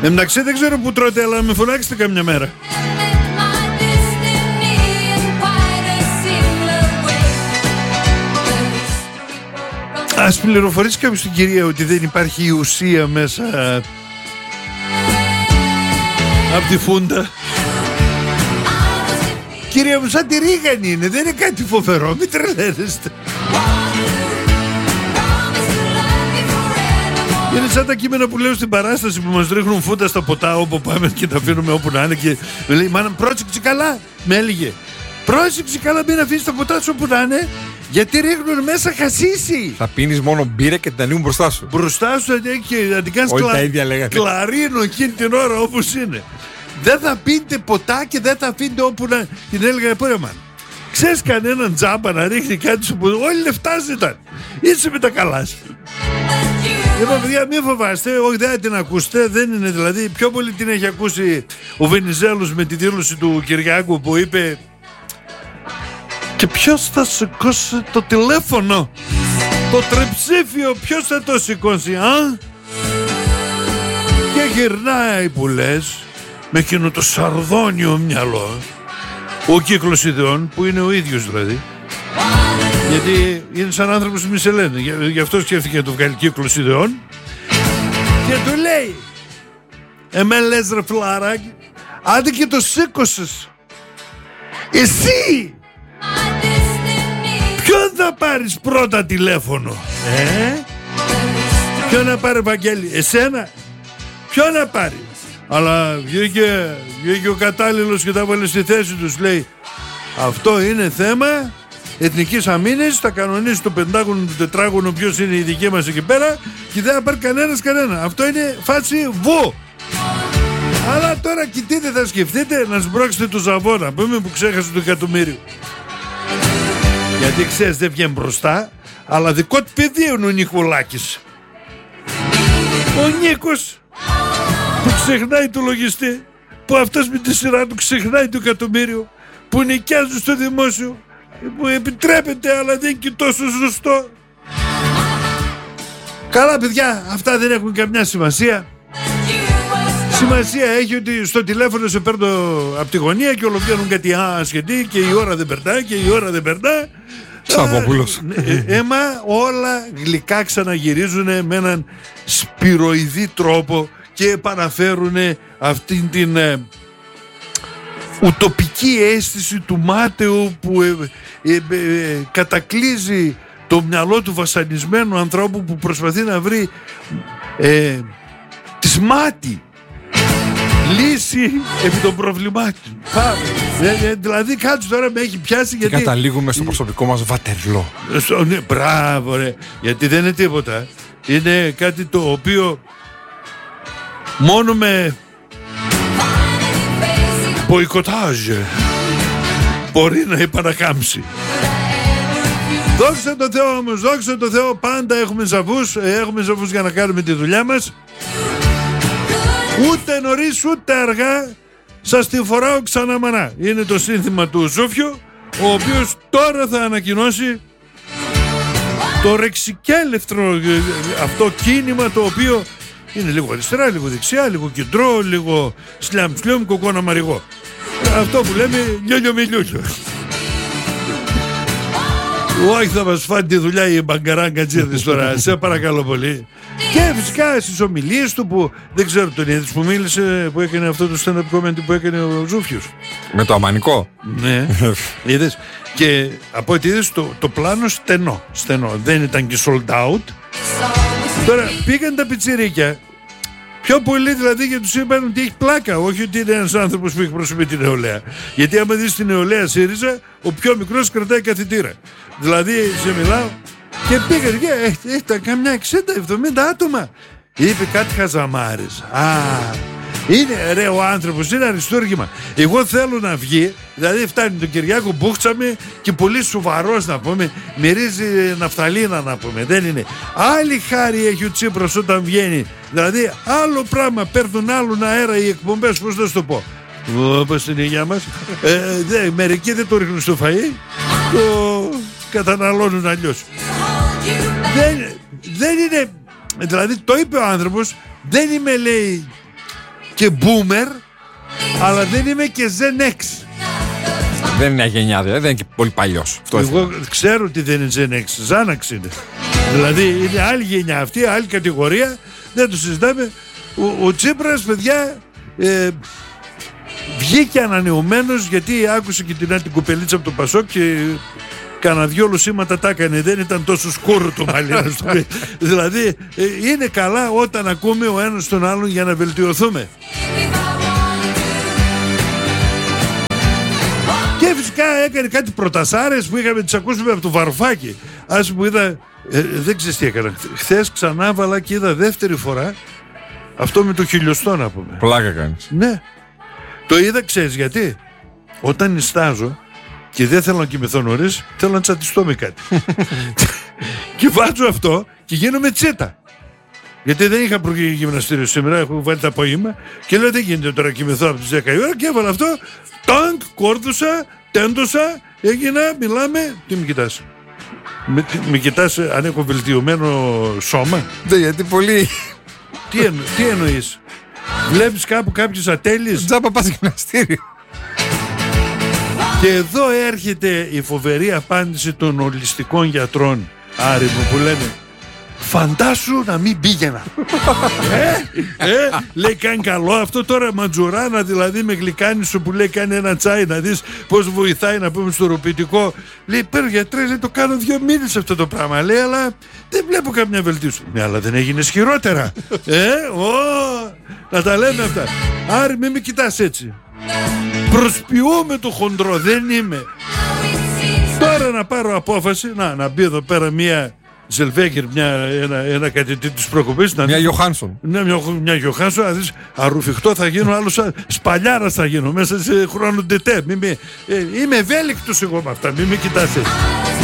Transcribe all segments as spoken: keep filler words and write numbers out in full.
Εντάξει, δεν ξέρω που τρώτε, αλλά με φωνάξετε καμιά μέρα. Ας πληροφορήσει κάποιος την κυρία ότι δεν υπάρχει η ουσία μέσα από τη φούντα. Κυρία μου, σαν τη ρίγανη είναι, δεν είναι κάτι φοβερό, μην τρελαίνεστε. Είναι σαν τα κείμενα που λέω στην παράσταση που μας ρίχνουν φούντα στα ποτά όπου πάμε και τα αφήνουμε όπου να είναι. Και με λέει, μάνα, πρόσεξε καλά, με έλεγε. Πρόσεξε καλά, μην αφήσεις τα ποτά σου όπου να είναι, γιατί ρίχνουν μέσα χασίσι. Θα πίνεις μόνο μπύρα και την ανοίγουν μπροστά σου. Μπροστά σου και να την κάνεις κλα... κλαρίνο εκείνη την ώρα όπως είναι. Δεν θα πίνετε ποτά και δεν θα αφήνετε όπου να. Την έλεγα, πόρε μάνα. Ξέρεις κανέναν τζάμπα να ρίχνει κάτι σου που όλοι λεφτά ζητάνε. Είσαι με τα καλά σου. Λοιπόν, παιδιά, μην φοβάστε, όχι, δεν την ακούσετε. Δεν είναι δηλαδή. Πιο πολύ την έχει ακούσει ο Βενιζέλος με τη δήλωση του Κυριάκου που είπε. Και ποιος θα σηκώσει το τηλέφωνο, το τριψήφιο, ποιος θα το σηκώσει, α? Και γυρνάει που λες με εκείνο το σαρδόνιο μυαλό ο Κύκλος Ιδεών, που είναι ο ίδιος δηλαδή, γιατί είναι σαν άνθρωπος που μη σε λένε, γι' αυτό σκέφτηκε να το βγάλει Κύκλος Ιδεών, και του λέει, εμέ λες ρε φιλαράκι, άντε και το σήκωσες εσύ. Ποιον θα πάρεις πρώτα τηλέφωνο, ε? Ποιον να πάρει, Βαγγέλη, εσένα? Ποιον να πάρει? Αλλά βγήκε, βγήκε ο κατάλληλος και τα βάλε στη θέση τους. Λέει, αυτό είναι θέμα εθνικής αμήνης. Θα κανονίσει το πεντάγωνο, το τετράγωνο, ποιος είναι η δική μας εκεί πέρα, και δεν θα πάρει κανένας κανένα. Αυτό είναι φάση βου. Αλλά τώρα κοιτείτε, θα σκεφτείτε να σμπρώξετε το Ζαβόνα, πούμε, που ξέχασε το εκατομμύριο. Γιατί ξέρεις, δεν βγαίνει μπροστά, αλλά δικό του παιδί είναι ο Νικολάκης. Ο Νίκος που ξεχνάει το λογιστή, που αυτός με τη σειρά του ξεχνάει το εκατομμύριο, που νοικιάζουν στο δημόσιο, που επιτρέπεται αλλά δεν είναι και τόσο σωστό. Καλά, παιδιά, αυτά δεν έχουν καμιά σημασία. Σημασία έχει ότι στο τηλέφωνο σε παίρνω από τη γωνία και όλο βγαίνουν κάτι ασχετή και η ώρα δεν περνά και η ώρα δεν περνά. Σαββόπουλος. Έμα όλα γλυκά ξαναγυρίζουν με έναν σπυροειδή τρόπο και επαναφέρουν αυτήν την ε, ουτοπική αίσθηση του μάταιου που ε, ε, ε, κατακλείζει το μυαλό του βασανισμένου ανθρώπου που προσπαθεί να βρει ε, της μάτι λύση επί των προβλημάτων. Πάμε. Δηλαδή κάτι τώρα με έχει πιάσει. Και γιατί καταλήγουμε στο προσωπικό μας Βατερλό. Ναι, μπράβο ρε. Γιατί δεν είναι τίποτα. Είναι κάτι το οποίο μόνο με μποϊκοτάζ μπορεί να επανακάμψει. Δόξα τω Θεώ όμως, δόξα τω Θεώ, πάντα έχουμε ζαβούς. Έχουμε ζαβούς για να κάνουμε τη δουλειά μας. Ούτε νωρίς ούτε αργά σας τη φοράω ξανά μανά. Είναι το σύνθημα του Ζούφιου, ο οποίος τώρα θα ανακοινώσει το ρεξικέλευτρο αυτό κίνημα, το οποίο είναι λίγο αριστερά, λίγο δεξιά, λίγο κεντρό, λίγο σλιάμ σλιάμ, κοκόνα μαριγό. Αυτό που λέμε λιόλιο με λιόλιο. Όχι, θα μας φάνε τη δουλειά οι μπαγκαράγκατζίδες τώρα, σε παρακαλώ πολύ. Και φυσικά στις ομιλίες του που δεν ξέρω τον είδες που μίλησε, που έκανε αυτό το stand-up comedy που έκανε ο Ζούφιος. Με το αμανικό. Ναι, είδες. Και από ό,τι είδες το, το πλάνο στενό, στενό, δεν ήταν και sold out. Τώρα πήγαν τα πιτσιρίκια. Πιο πολύ δηλαδή γιατί τους είπαν ότι έχει πλάκα, όχι ότι είναι ένας άνθρωπος που εκπροσωπεί την νεολαία. Γιατί άμα δεις την νεολαία ΣΥΡΙΖΑ, ο πιο μικρός κρατάει καθητήρα. Δηλαδή σε μιλάω και πήγαν και ήταν καμιά εξήντα εβδομήντα άτομα. Είπε κάτι χαζαμάρες. Α, είναι ρε ο άνθρωπος, είναι αριστούργημα. Εγώ θέλω να βγει, δηλαδή φτάνει τον Κυριάκο μπούχτσαμε και πολύ σοβαρός να πούμε, μυρίζει ναφταλίνα να πούμε, δεν είναι. Άλλη χάρη έχει ο Τσίπρας όταν βγαίνει, δηλαδή άλλο πράγμα, παίρνουν άλλον αέρα οι εκπομπές, πώς να σου το πω. Όπως είναι η υγεία μας, ε, δε, μερικοί δεν το ρίχνουν στο φαΐ, το καταναλώνουν αλλιώς. Δεν, δεν είναι, δηλαδή το είπε ο άνθρωπος, δεν είμαι λέει και boomer, αλλά δεν είμαι και Gen X. Δεν είναι μια γενιά, δηλαδή, δεν είναι και πολύ παλιός. Εγώ ξέρω ότι δεν είναι Gen X, Xanax είναι. Δηλαδή είναι άλλη γενιά αυτή, άλλη κατηγορία, δεν το συζητάμε. Ο, ο Τσίπρας, παιδιά, ε, βγήκε ανανεωμένος γιατί άκουσε και την άλλη κοπελίτσα από το Πασόκ και κάνα δυο λουσίματα τα έκανε, δεν ήταν τόσο σκούρο το μαλλί. Δηλαδή ε, είναι καλά όταν ακούμε ο ένας τον άλλον για να βελτιωθούμε. Και φυσικά έκανε κάτι προτασάρες που είχαμε τις ακούσουμε από το Βαρουφάκη. Ας που είδα, ε, δεν ξέρεις τι έκανα. Χθες ξανά βάλα και είδα δεύτερη φορά αυτό με το χιλιοστό, να πούμε. Πλάκα κάνεις. Ναι. Το είδα, ξέρεις γιατί? Όταν νηστάζω και δεν θέλω να κοιμηθώ νωρίς, θέλω να τσατιστώ με κάτι. Και βάζω αυτό και γίνομαι τσίτα. Γιατί δεν είχα γυμναστήριο σήμερα, έχω βάλει τα απόγευμα και λέω δεν γίνεται τώρα να κοιμηθώ από τις δέκα η ώρα και έβαλα αυτό, τάγκ, κόρδουσα, τέντωσα, έγινα, μιλάμε, τι με κοιτάς? Με, με κοιτάς αν έχω βελτιωμένο σώμα? Δεν, γιατί πολύ... Τι, εννο, τι εννοείς? Βλέπεις κάπου κάποιους ατέλειες? Τζάμπα πας γυμναστήριο. Και εδώ έρχεται η φοβερή απάντηση των ολιστικών γιατρών, Άρη μου, που λένε φαντάσου να μην πήγαινα. ε, ε, λέει κάνει καλό αυτό τώρα, ματζουράνα δηλαδή με γλυκάνισο που λέει κάνει ένα τσάι να δεις πως βοηθάει, να πούμε στο ροπιτικό. Λέει πέρα γιατρέ, δεν το κάνω δύο μήνες αυτό το πράγμα, λέει, αλλά δεν βλέπω καμιά βελτίωση. Ναι, αλλά δεν έγινες χειρότερα. ε, ο, να τα λέμε αυτά. Άρη μην με κοιτάς έτσι. Προσποιούμε το χοντρό, δεν είμαι. Τώρα να πάρω απόφαση, να, να μπει εδώ πέρα μία Ζελβέγκερ, μια, ένα, ένα κατητή της προκοπής. Μια Γιοχάνσον. Ναι, μια, μια Γιοχάνσον, να δεις, αρουφιχτό θα γίνω, άλλος σπαλιάρας θα γίνω, μέσα σε χρόνο ντετέ. Μη, μη, ε, είμαι ευέλικτος εγώ με αυτά, μην με κοιτάς έτσι.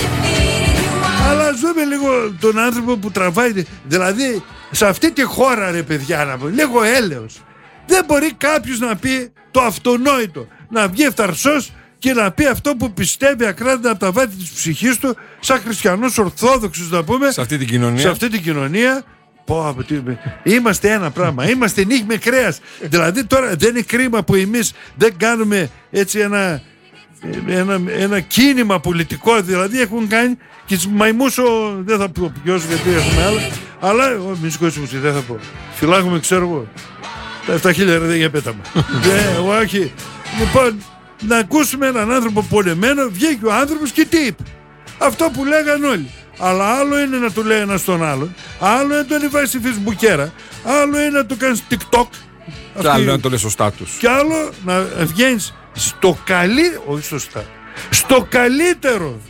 Αλλά ζούμε λίγο τον άνθρωπο που τραβάει, δηλαδή σε αυτή τη χώρα ρε παιδιά, να πω, λίγο έλεος. Δεν μπορεί κάποιος να πει το αυτονόητο, να βγει ευθαρσός και να πει αυτό που πιστεύει ακράδαντα από τα βάθη της ψυχής του, σαν χριστιανός ορθόδοξος να πούμε, σε αυτή την κοινωνία. Σε αυτή την κοινωνία πω, είμαστε ένα πράγμα, είμαστε νύχη με κρέας. Δηλαδή τώρα δεν είναι κρίμα που εμείς δεν κάνουμε έτσι ένα, ένα, ένα κίνημα πολιτικό, δηλαδή έχουν κάνει και τις μαϊμούς ο, δεν θα πω ποιος γιατί έχουμε άλλα, αλλά εγώ μη σκοτήσω δεν θα πω, φυλάγουμε ξέρω εγώ τα επτά χιλιάδες δεν για πέταμα. Ναι, όχι. Λοιπόν, να ακούσουμε έναν άνθρωπο πολεμένο, βγήκε ο άνθρωπος και τι είπε? Αυτό που λέγαν όλοι. Αλλά άλλο είναι να του λέει ένας τον άλλον, άλλο είναι να τον βάζει στη φεισμπουκέρα, άλλο είναι να το κάνεις TikTok. Και άλλο είναι να το λέει σωστά τους. Και άλλο να βγαίνεις στο καλύτερο, όχι σωστά, στο καλύτερο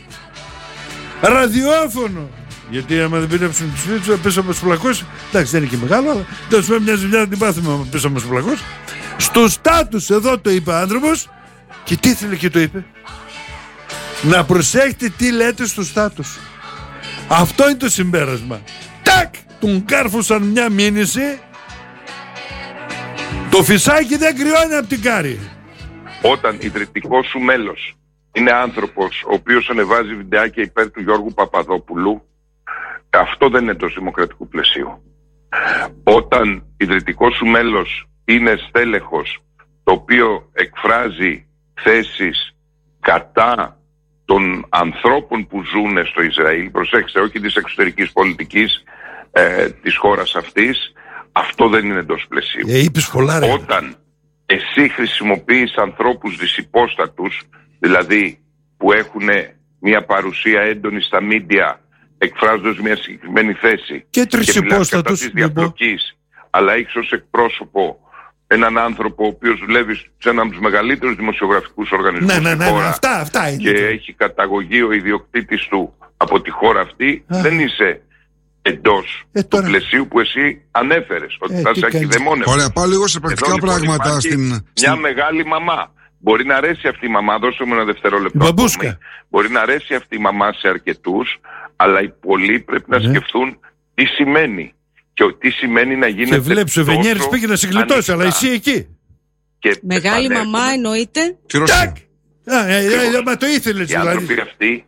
ραδιόφωνο. Γιατί άμα δεν πήρεψουν τους φίλους, πέσαμε στους φυλακούς. Εντάξει, δεν είναι και μεγάλο, αλλά τέλος πάντων μια ζημιά να την πάθουμε άμα πέσαμε στους φυλακούς. Στο στάτους εδώ το είπε ο άνθρωπος. Και τι ήθελε και το είπε? Να προσέχετε τι λέτε στο στάτους. Αυτό είναι το συμπέρασμα. Τάκ! Τον κάρφωσαν μια μήνυση. Το φυσάκι δεν κρυώνει από την κάρη. Όταν ιδρυτικός σου μέλος είναι άνθρωπος ο οποίος ανεβάζει βιντεάκια υπέρ του Γιώργου Παπαδόπουλου, αυτό δεν είναι εντός δημοκρατικού πλαισίου. Όταν ιδρυτικός σου μέλος είναι στέλεχος το οποίο εκφράζει θέσεις κατά των ανθρώπων που ζουν στο Ισραήλ, προσέξτε, όχι της εξωτερικής πολιτικής ε, της χώρας αυτής, αυτό δεν είναι εντός πλαισίου. Ε, είπες πολλά, ρε. Όταν εσύ χρησιμοποιείς ανθρώπους δυσυπόστατους, δηλαδή που έχουν μια παρουσία έντονη στα μίντια εκφράζοντας μια συγκεκριμένη θέση και, και μιλάς κατά της διαπλοκής, λοιπόν, αλλά έχεις ως εκπρόσωπο έναν άνθρωπο ο οποίος δουλεύει σε έναν από τους μεγαλύτερους δημοσιογραφικούς οργανισμούς ναι, ναι, ναι, στη χώρα, ναι, αυτά, αυτά είναι και το. έχει καταγωγή ο ιδιοκτήτης του από τη χώρα αυτή, Α. δεν είσαι εντός ε, του πλαισίου που εσύ ανέφερες, ότι ε, θα σε ακηδεμόνευε. Ωραία, πάω λίγο σε πρακτικά Εδώ, λοιπόν, πράγματα στην... Μια στην... μεγάλη μαμά. Μπορεί να αρέσει αυτή η μαμά, δώσε μου ένα δευτερόλεπτο ακόμη. Μπορεί να αρέσει αυτή η μαμά σε αρκετούς, αλλά οι πολλοί πρέπει να ναι. σκεφτούν τι σημαίνει. Και τι σημαίνει να γίνεται. Και βλέπεις ο Βενιέρης πήγε να σε γλιτώσει, αλλά εσύ εκεί. Και μεγάλη μαμά εννοείται. Τάκ! Μα το ήθελες οι δηλαδή. άνθρωποι αυτοί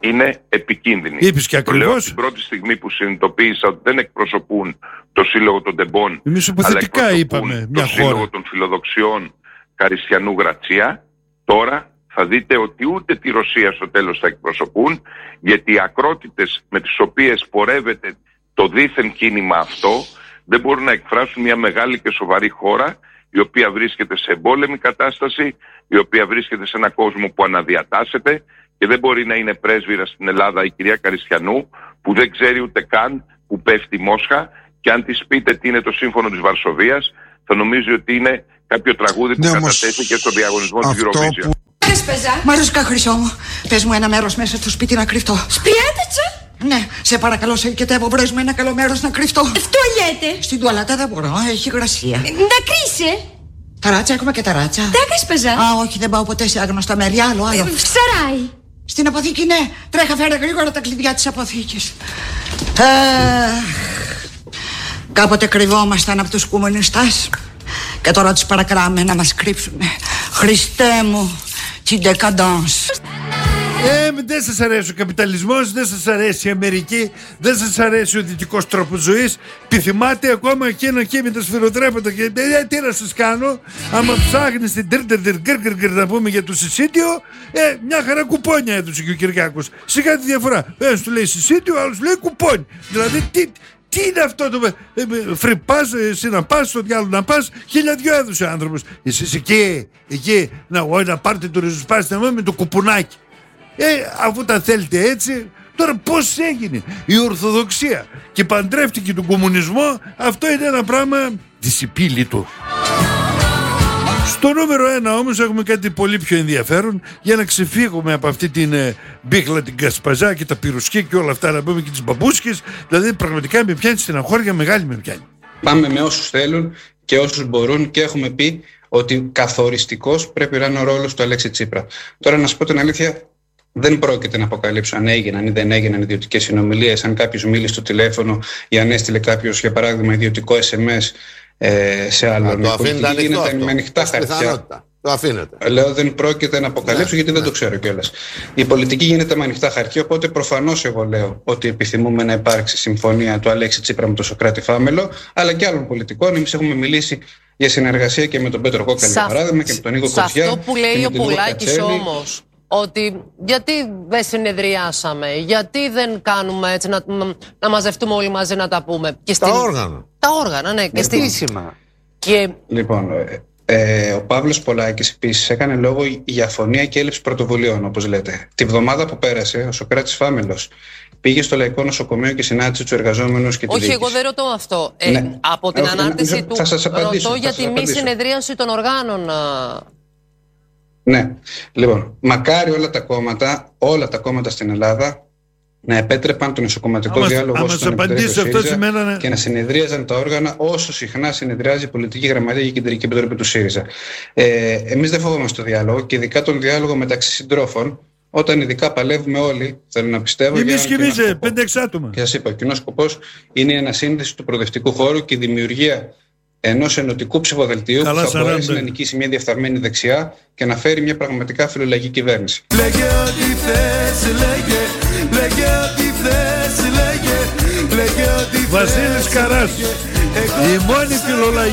είναι επικίνδυνη. Είπες και ακριβώς. Το λέω την πρώτη στιγμή που συνειδητοποίησα ότι δεν εκπροσωπούν το Σύλλογο των Τεμπών, εμείς υποθετικά είπαμε μια το χώρα. Σύλλογο των Φιλοδοξιών Καριστιανού Γρατσία. Τώρα θα δείτε ότι ούτε τη Ρωσία στο τέλος θα εκπροσωπούν, γιατί οι ακρότητες με τις οποίες πορεύεται το δίθεν κίνημα αυτό δεν μπορούν να εκφράσουν μια μεγάλη και σοβαρή χώρα, η οποία βρίσκεται σε εμπόλεμη κατάσταση, η οποία βρίσκεται σε ένα κόσμο που αναδιατάσσεται, και δεν μπορεί να είναι πρέσβυρα στην Ελλάδα η κυρία Καριστιανού, που δεν ξέρει ούτε καν που πέφτει η Μόσχα, και αν της πείτε τι είναι το Σύμφωνο της Βαρσοβίας, θα νομίζει ότι είναι κάποιο τραγούδι που ναι, κατατέθηκε στο διαγωνισμό του Eurovision. Μαρούσκα, χρυσό μου, πες μου ένα μέρος μέσα στο σπίτι να κρυφτώ. Σπιάτατσα! Ναι, σε παρακαλώ, σε οικετεύω, βρες μου ένα καλό μέρος να κρυφτώ. Τουαλέτε! Στην τουαλέτα δεν μπορώ, έχει υγρασία. Να κρύσε! Ταράτσα, έχουμε και ταράτσα. Τάκας πεζά. Α, όχι, δεν πάω ποτέ σε άγνωστα μέρη, άλλο, άλλο. Ψαράει. Στην αποθήκη, ναι. Τρέχα, φέρε γρήγορα τα κλειδιά της αποθήκης. Ε, κάποτε κρυβόμασταν από τους κομμουνιστάς και τώρα τους παρακράμε να μας κρύψουνε. Χριστέ μου, την decadence. Ε, δεν σας αρέσει ο καπιταλισμός, δεν σας αρέσει η Αμερική, δεν σας αρέσει ο δυτικός τρόπος ζωής. Επιθυμάτε ακόμα εκείνο εκεί με τα σφυροτρέποντα και ε, τι να σας κάνω. Άμα ψάχνεις την τρρρρρρρρρρρρρρρρρρρ να πούμε για το συσίτιο, ε, μια χαρά κουπόνια έδωσε και ο Κυριάκος. Σιγά τη διαφορά. Ένας του λέει συσίτιο, άλλος του λέει κουπόνι. Δηλαδή τι... Τι είναι αυτό το ε, φρυπάς, εσύ να πας, στο διάλογο να πας, χίλια δυο έδωσε ο άνθρωπος. Εσείς εκεί, εκεί, να, να πάρετε το ριζοσπάστη με το κουπουνάκι. Ε, αφού τα θέλετε έτσι, τώρα πώς έγινε η Ορθοδοξία και παντρεύτηκε τον κομμουνισμό, αυτό είναι ένα πράγμα δυσυπίλητο. Στο νούμερο ένα όμως έχουμε κάτι πολύ πιο ενδιαφέρον για να ξεφύγουμε από αυτή την ε, μπίχλα, την κασπαζά και τα πυρουσκή και όλα αυτά, να πούμε και τις μπαμπούσκες. Δηλαδή πραγματικά με πιάνει στεναχώρια, μεγάλη με πιάνει. Πάμε με όσους θέλουν και όσους μπορούν και έχουμε πει ότι καθοριστικός πρέπει να είναι ο ρόλος του Αλέξη Τσίπρα. Τώρα να σου πω την αλήθεια, δεν πρόκειται να αποκαλύψω αν έγιναν ή δεν έγιναν ιδιωτικές συνομιλίες, αν κάποιος μίλησε στο τηλέφωνο ή αν έστειλε κάποιος, για παράδειγμα, ιδιωτικό ες εμ ες ε, σε άλλον. Το αφήνετε ανοιχτό αυτό. Με ανοιχτά χαρτιά. Το αφήνετε. Λέω δεν πρόκειται να αποκαλύψω ναι, γιατί ναι. δεν το ξέρω κιόλας. Η πολιτική γίνεται με ανοιχτά χαρτιά, οπότε προφανώς εγώ λέω ότι επιθυμούμε να υπάρξει συμφωνία του Αλέξη Τσίπρα με τον Σωκράτη Φάμελο, αλλά και άλλων πολιτικών. Εμείς έχουμε μιλήσει για συνεργασία και με τον Πέτρο Κόκαλη, για παράδειγμα, και με τον Νίκο Κοτζιά. Σε αυτό που λέει ο Πουλάκης όμως, ότι γιατί δεν συνεδριάσαμε, γιατί δεν κάνουμε έτσι, να, να μαζευτούμε όλοι μαζί να τα πούμε. Και τα στην... όργανα. Τα όργανα, ναι. Και επίσημα. Και... Λοιπόν, ε, ο Παύλος Πολάκης επίσης έκανε λόγο για αφωνία και έλλειψη πρωτοβουλειών, όπως λέτε. Τη βδομάδα που πέρασε, ο Σωκράτης Φάμελος πήγε στο Λαϊκό Νοσοκομείο και συνάντησε τους εργαζόμενους και τη Όχι, διοίκηση. εγώ δεν ρωτώ αυτό. Ε, ναι. Από την ε, ανάρτηση του θα σας απαντήσω, ρωτώ θα για τη μη συνεδρίαση των οργάνων. Ναι, λοιπόν, μακάρι όλα τα κόμματα, όλα τα κόμματα στην Ελλάδα να επέτρεπαν τον εσωκομματικό άμα, διάλογο άμα στον ΣΥΡΙΖΑ μένα... και να συνεδρίαζαν τα όργανα όσο συχνά συνεδριάζει η Πολιτική Γραμματεία και η Κεντρική Επιτροπή του ΣΥΡΙΖΑ. Ε, εμείς δεν φοβόμαστε το διάλογο και ειδικά τον διάλογο μεταξύ συντρόφων, όταν ειδικά παλεύουμε όλοι, θέλω να πιστεύω. Εμείς και εμείς, πέντε έξι άτομα. Και σας είπα, ο κοινός σκοπός είναι η ανασύνδεση του προοδευτικού χώρου και η δημιουργία ενός ενωτικού ψηφοδελτίου που θα μπορέσει να νικήσει μια διαφθαρμένη δεξιά και να φέρει μια πραγματικά φιλολογική κυβέρνηση. Λέγε ό,τι θες, λέγε, λέγε ό,τι θες, λέγε, λέγε ό,τι θες. Βασίλης Καράς, η μόνη φιλολογική